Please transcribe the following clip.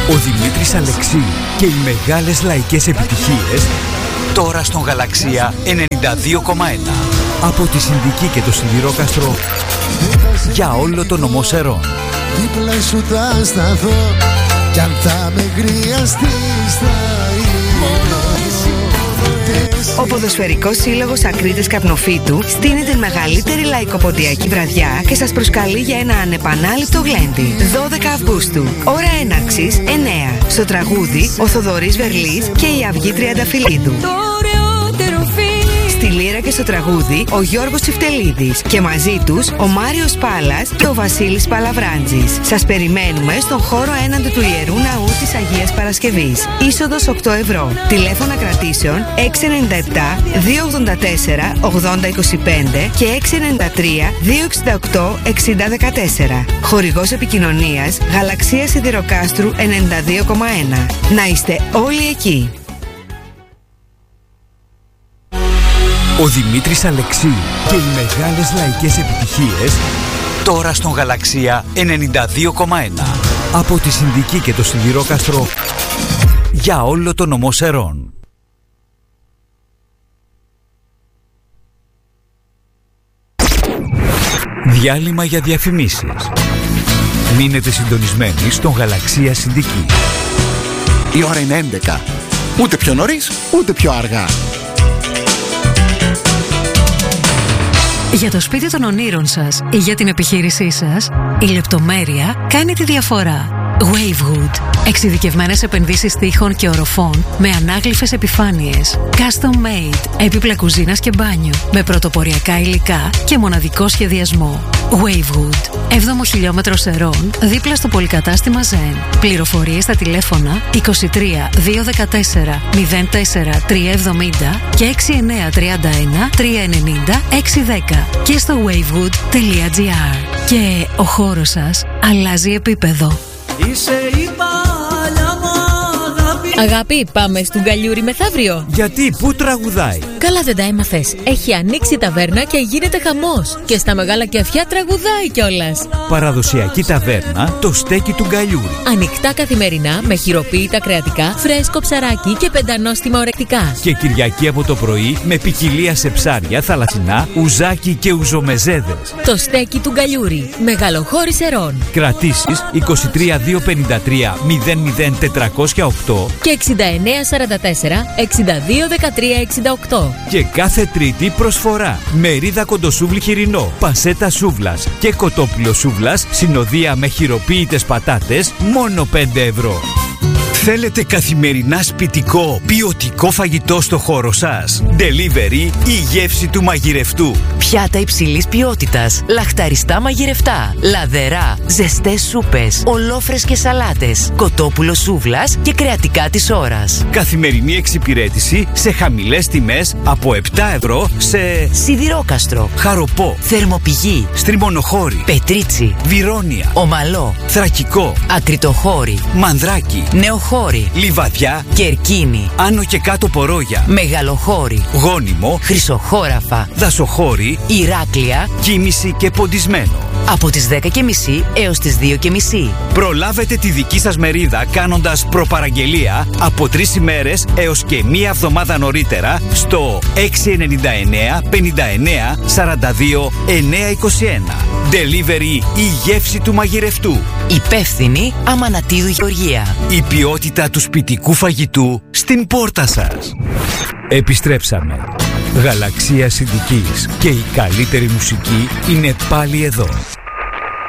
Ο Δημήτρης Αλεξίου και οι μεγάλες λαϊκές επιτυχίες τώρα στον Γαλαξία 92,1. Από τη Συνδική και το Σιδηρόκαστρο για όλο το νομό Σερών. Δίπλα σου θα σταθώ κι αν θα με χρειαστείς θα είμαι. Ο Ποδοσφαιρικός Σύλλογος Ακρίτες Καπνοφύτου στείνει την μεγαλύτερη λαϊκοποντιακή βραδιά και σας προσκαλεί για ένα ανεπανάληπτο γλέντι. 12 Αυγούστου, ώρα έναρξης 9. Στο τραγούδι ο Θοδωρής Βερλής και η Αυγή Τριανταφυλλίδου. Στη λύρα και στο τραγούδι ο Γιώργος Τσιφτελίδης και μαζί τους ο Μάριος Πάλας και ο Βασίλης Παλαβράντζης. Σας περιμένουμε στον χώρο έναντι του Ιερού Ναού της Αγίας Παρασκευής. Είσοδος 8 ευρώ. Τηλέφωνα κρατήσεων 697 284 8025 και 693 268 6014. Χορηγός επικοινωνίας Γαλαξία Σιδηροκάστρου 92,1. Να είστε όλοι εκεί. Ο Δημήτρης Αλεξίου και οι μεγάλες λαϊκές επιτυχίες τώρα στον Γαλαξία 92,1. Από τη Συνδική και το Σιδηρόκαστρο για όλο το νομό Σερών. Διάλειμμα για διαφημίσεις. Μείνετε συντονισμένοι στον Γαλαξία Συνδική. Η ώρα είναι 11. Ούτε πιο νωρίς, ούτε πιο αργά. Για το σπίτι των ονείρων σας ή για την επιχείρησή σας, η λεπτομέρεια κάνει τη διαφορά. Wavewood. Εξειδικευμένες επενδύσεις τοίχων και οροφών με ανάγλυφες επιφάνειες. Custom made. Έπιπλα κουζίνας και μπάνιο. Με πρωτοποριακά υλικά και μοναδικό σχεδιασμό. Wavewood. 7ο χιλιόμετρο Σερών, δίπλα στο πολυκατάστημα Zen. Πληροφορίες στα τηλέφωνα 23 214 04 370 και 6931 390 610 και στο wavewood.gr. Και ο χώρος σας αλλάζει επίπεδο. Είσαι η παλιά μου αγάπη. Αγάπη, πάμε στον Γκαλιούρι μεθαύριο. Γιατί, πού τραγουδάει? Καλά δεν τα έμαθες. Έχει ανοίξει η ταβέρνα και γίνεται χαμός. Και στα μεγάλα κεφιά τραγουδάει κιόλας. Παραδοσιακή ταβέρνα, το στέκι του Γκαλιούρι. Ανοιχτά καθημερινά με χειροποίητα κρεατικά, φρέσκο ψαράκι και πεντανόστιμα ορεκτικά. Και Κυριακή από το πρωί με ποικιλία σε ψάρια, θαλασσινά, ουζάκι και ουζομεζέδες. Το στέκι του Γκαλιούρι. Μεγαλοχώρη Σερών. Κρατήσεις 23 253 00 408 και 69 44 62 13 68. Και κάθε Τρίτη προσφορά. Μερίδα κοντοσούβλι χοιρινό, πασέτα σούβλας και κοτόπουλο σούβλας, συνοδεία με χειροποίητες πατάτες, μόνο 5 ευρώ. Θέλετε καθημερινά σπιτικό, ποιοτικό φαγητό στο χώρο σας? Delivery η γεύση του μαγειρευτού. Πιάτα υψηλής ποιότητας, λαχταριστά μαγειρευτά, λαδερά, ζεστές σούπες, ολόφρεσκες σαλάτες, κοτόπουλο σούβλας και κρεατικά της ώρας. Καθημερινή εξυπηρέτηση σε χαμηλές τιμές από 7 ευρώ σε Σιδηρόκαστρο, Χαροπό, Θερμοπηγή, Στριμονοχώρη, Πετρίτσι, Βιρόνια, Ομαλό, Θρακικό, Ακριτοχώρη, Μανδράκι, Νεοχώρη, Λιβαδιά, Κερκίνη, Άνω και Κάτω Πορόγια, Μεγαλοχώρη, Γόνιμο, Χρυσοχώραφα, Δασοχώρη, Ηράκλεια, Κίμηση και Ποντισμένο. Από τις 10.30 έως τις 2.30. Προλάβετε τη δική σας μερίδα κάνοντας προπαραγγελία από 3 ημέρες έως και 1 εβδομάδα νωρίτερα στο 699 59 42 921. Delivery η γεύση του μαγειρευτού. Υπεύθυνη Αμανατίδου Γεωργία. Η ποιότητα του σπιτικού φαγητού στην πόρτα σας. Επιστρέψαμε. Γαλαξία Συνδικής και η καλύτερη μουσική είναι πάλι εδώ.